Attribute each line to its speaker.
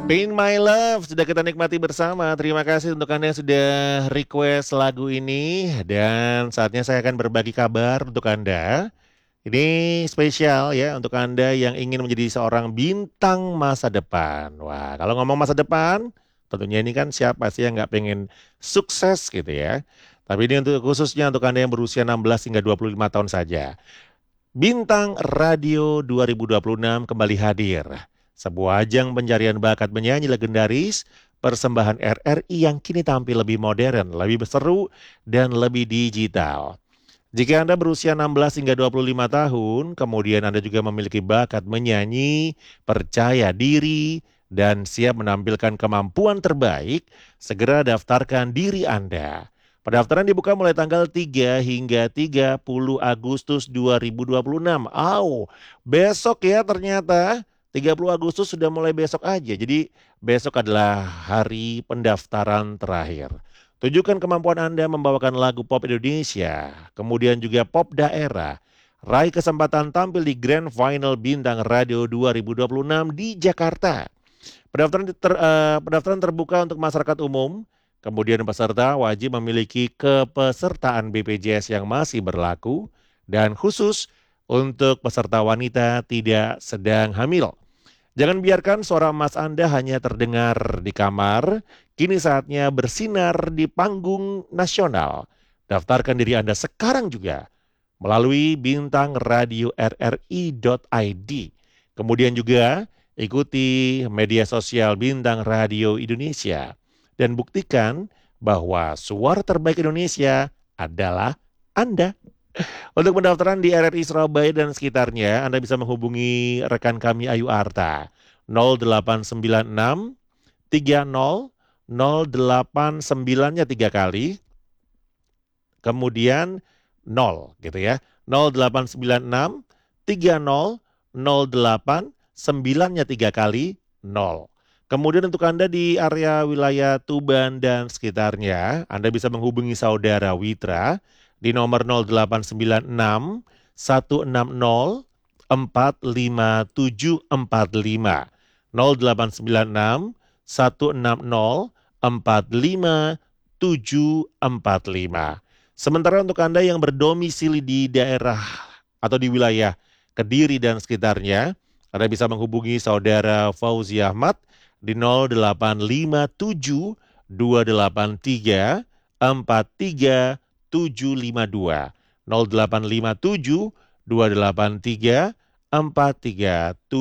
Speaker 1: Pain My Love sudah kita nikmati bersama. Terima kasih untuk Anda yang sudah request lagu ini. Dan saatnya saya akan berbagi kabar untuk Anda. Ini spesial ya untuk Anda yang ingin menjadi seorang bintang masa depan. Wah, kalau ngomong masa depan, tentunya ini kan siapa sih yang nggak pengen sukses gitu ya. Tapi ini untuk khususnya untuk Anda yang berusia 16 hingga 25 tahun saja. Bintang Radio 2026 kembali hadir. Sebuah ajang pencarian bakat menyanyi legendaris, persembahan RRI yang kini tampil lebih modern, lebih seru, dan lebih digital. Jika Anda berusia 16 hingga 25 tahun, kemudian Anda juga memiliki bakat menyanyi, percaya diri, dan siap menampilkan kemampuan terbaik, segera daftarkan diri Anda. Pendaftaran dibuka mulai tanggal 3 hingga 30 Agustus 2026. Besok ya ternyata. 30 Agustus sudah mulai besok aja. Jadi besok adalah hari pendaftaran terakhir. Tunjukkan kemampuan Anda membawakan lagu pop Indonesia, kemudian juga pop daerah. Raih kesempatan tampil di Grand Final Bintang Radio 2026 di Jakarta. Pendaftaran terbuka untuk masyarakat umum. Kemudian peserta wajib memiliki kepesertaan BPJS yang masih berlaku dan khusus untuk peserta wanita tidak sedang hamil. Jangan biarkan suara emas Anda hanya terdengar di kamar. Kini saatnya bersinar di panggung nasional. Daftarkan diri Anda sekarang juga melalui bintang radio rri.id. Kemudian juga ikuti media sosial Bintang Radio Indonesia. Dan buktikan bahwa suara terbaik Indonesia adalah Anda. Untuk pendaftaran di RRI Surabaya dan sekitarnya, Anda bisa menghubungi rekan kami Ayu Arta 0896 30 089-nya 3 kali, kemudian 0 gitu ya. 0896 30 089-nya 3 kali 0. Kemudian untuk Anda di area wilayah Tuban dan sekitarnya, Anda bisa menghubungi saudara Witra di nomor 0896 160 45745. 0896 160 45745. Sementara untuk Anda yang berdomisili di daerah atau di wilayah Kediri dan sekitarnya, Anda bisa menghubungi saudara Fauzi Ahmad di 0857 283 43752. 0857 283 437